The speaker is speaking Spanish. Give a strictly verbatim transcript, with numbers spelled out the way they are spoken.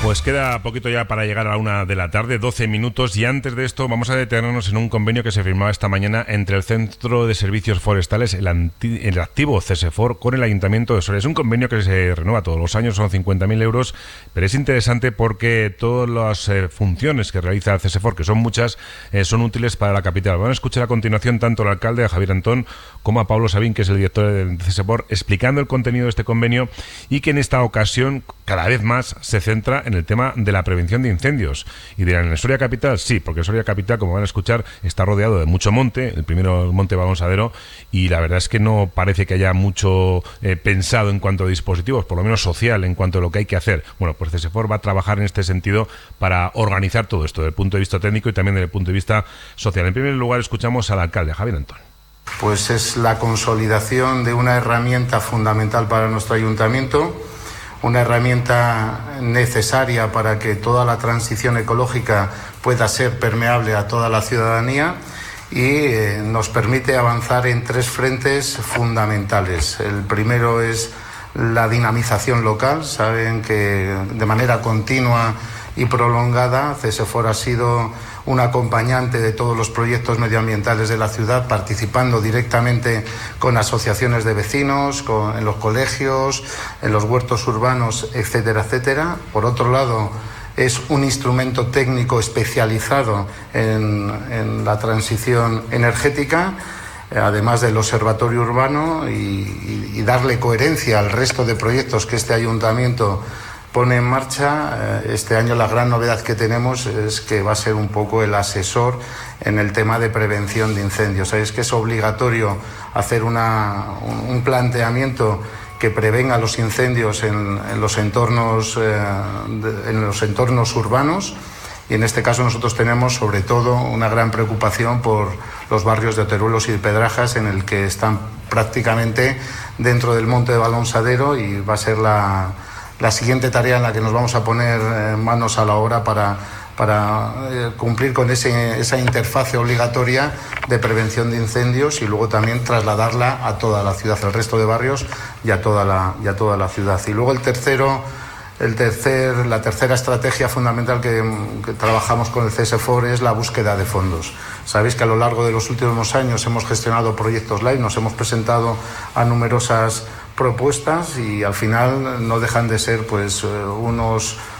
Pues queda poquito ya para llegar a la una de la tarde, doce minutos, y antes de esto vamos a detenernos en un convenio que se firmaba esta mañana entre el Centro de Servicios Forestales, el, anti, el activo CESEFOR, con el Ayuntamiento de Soria. Es un convenio que se renueva todos los años, son cincuenta mil euros, pero es interesante porque todas las eh, funciones que realiza el CESEFOR, que son muchas, eh, son útiles para la capital. Van a escuchar a continuación tanto al alcalde, a Javier Antón, como a Pablo Sabín, que es el director del CESEFOR, explicando el contenido de este convenio y que en esta ocasión cada vez más se centra en el tema de la prevención de incendios. Y dirán, ¿en Soria Capital? Sí, porque Soria Capital, como van a escuchar, está rodeado de mucho monte, el primero el Monte Balonsadero, y la verdad es que no parece que haya mucho eh, pensado en cuanto a dispositivos, por lo menos social, en cuanto a lo que hay que hacer. Bueno, pues CESEFOR va a trabajar en este sentido para organizar todo esto, desde el punto de vista técnico y también desde el punto de vista social. En primer lugar, escuchamos al alcalde, Javier Antón. Pues es la consolidación de una herramienta fundamental para nuestro ayuntamiento, una herramienta necesaria para que toda la transición ecológica pueda ser permeable a toda la ciudadanía y eh, nos permite avanzar en tres frentes fundamentales. El primero es la dinamización local. Saben que de manera continua y prolongada CESEFOR ha sido un acompañante de todos los proyectos medioambientales de la ciudad, participando directamente con asociaciones de vecinos, con, en los colegios, en los huertos urbanos, etcétera, etcétera. Por otro lado, es un instrumento técnico especializado en, en la transición energética, además del observatorio urbano, y, y, y darle coherencia al resto de proyectos que este ayuntamiento pone en marcha. Este año la gran novedad que tenemos es que va a ser un poco el asesor en el tema de prevención de incendios. Sabéis que es obligatorio hacer una, un planteamiento que prevenga los incendios en, en, los entornos, eh, de, en los entornos urbanos, y en este caso nosotros tenemos sobre todo una gran preocupación por los barrios de Oteruelos y de Pedrajas, en el que están prácticamente dentro del Monte de Balonsadero, y va a ser la La siguiente tarea en la que nos vamos a poner eh, manos a la obra para, para eh, cumplir con ese, esa interfase obligatoria de prevención de incendios, y luego también trasladarla a toda la ciudad, al resto de barrios y a toda la, y a toda la ciudad. Y luego el tercero, el tercer, la tercera estrategia fundamental que, que trabajamos con el CESEFOR es la búsqueda de fondos. Sabéis que a lo largo de los últimos años hemos gestionado proyectos LIFE, nos hemos presentado a numerosas propuestas y al final no dejan de ser pues unos